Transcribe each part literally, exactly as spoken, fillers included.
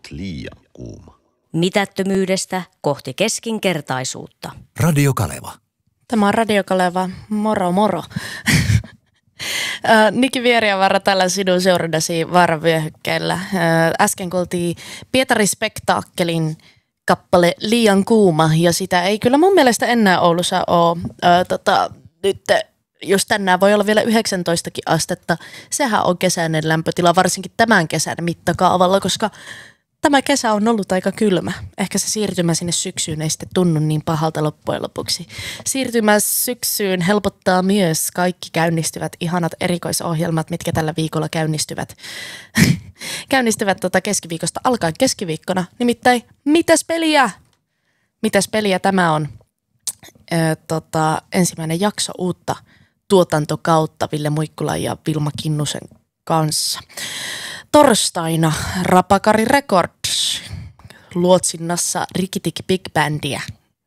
liian kuuma. Mitättömyydestä kohti keskinkertaisuutta. Radio Kaleva. Tämä on Radio Kaleva. Moro moro. Niki Vieriävaara tällä sinun seurannasi vaaravyöhykkeellä. Äsken kuultiin Pietari Spektaakkelin kappale Liian kuuma, ja sitä ei kyllä mun mielestä enää Oulussa ole. Ää, tota, nyt jos tänään voi olla vielä yhdeksäntoistakin astetta, sehän on kesäinen lämpötila, varsinkin tämän kesän mittakaavalla, koska tämä kesä on ollut aika kylmä. Ehkä se siirtymä sinne syksyyn ei sitten tunnu niin pahalta loppujen lopuksi. Siirtymä syksyyn helpottaa myös kaikki käynnistyvät ihanat erikoisohjelmat, mitkä tällä viikolla käynnistyvät. käynnistyvät tota keskiviikosta alkaen keskiviikkona. Nimittäin mitäs peliä? Mitäs peliä tämä on? Ö, tota, ensimmäinen jakso uutta tuotantokautta Ville Muikkulan ja Vilma Kinnusen kanssa. Torstaina Rapakari Records luotsinnassa Rikitiki Big Bandia.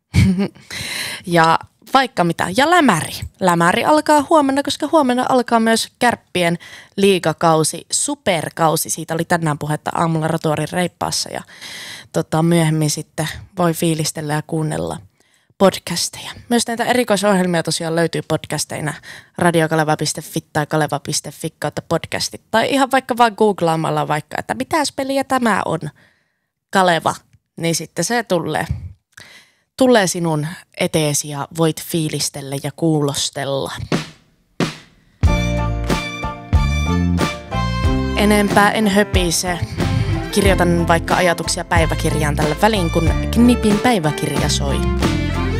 ja vaikka mitä. Ja Lämäri. Lämäri alkaa huomenna, koska huomenna alkaa myös Kärppien liigakausi, superkausi. Siitä oli tänään puhetta aamulla Rotuarin reippaassa ja tota, myöhemmin sitten voi fiilistellä ja kuunnella podcasteja. Myös näitä erikoisohjelmia tosiaan löytyy podcasteina radiokaleva piste fi tai kaleva piste fi kautta podcastit. Tai ihan vaikka vaan googlaamalla vaikka, että mitäs peliä tämä on Kaleva, niin sitten se tulee, tulee sinun eteesi ja voit fiilistellä ja kuulostella. Enempää en höpise. Kirjoitan vaikka ajatuksia päiväkirjaan tällä väliin, kun Knipin päiväkirja soi.